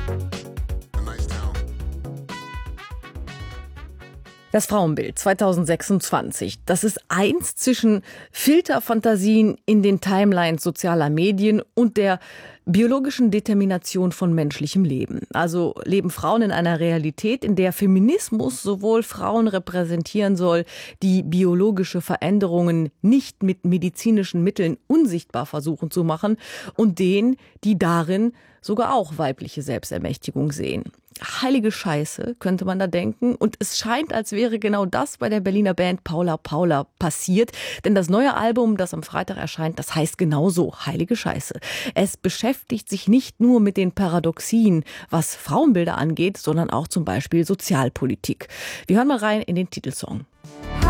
Das Frauenbild 2026, das ist eins zwischen Filterfantasien in den Timelines sozialer Medien und der biologischen Determination von menschlichem Leben. Also leben Frauen in einer Realität, in der Feminismus sowohl Frauen repräsentieren soll, die biologische Veränderungen nicht mit medizinischen Mitteln unsichtbar versuchen zu machen, und denen, die darin sogar auch weibliche Selbstermächtigung sehen. Heilige Scheiße, könnte man da denken. Und es scheint, als wäre genau das bei der Berliner Band Paula Paula passiert. Denn das neue Album, das am Freitag erscheint, das heißt genauso Heilige Scheiße. Es beschäftigt sich nicht nur mit den Paradoxien, was Frauenbilder angeht, sondern auch zum Beispiel Sozialpolitik. Wir hören mal rein in den Titelsong.